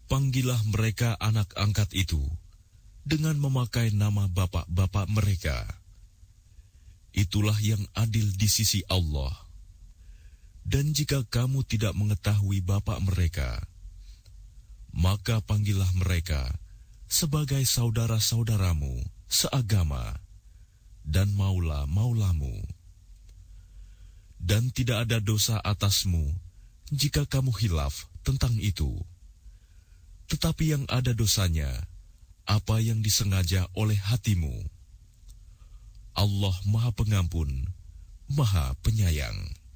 Panggillah mereka anak angkat itu dengan memakai nama bapak-bapak mereka. Itulah yang adil di sisi Allah. Dan jika kamu tidak mengetahui bapak mereka, maka panggillah mereka sebagai saudara-saudaramu seagama dan maula-maulamu. Dan tidak ada dosa atasmu jika kamu khilaf tentang itu. Tetapi yang ada dosanya apa yang disengaja oleh hatimu. Allah Maha Pengampun, Maha Penyayang.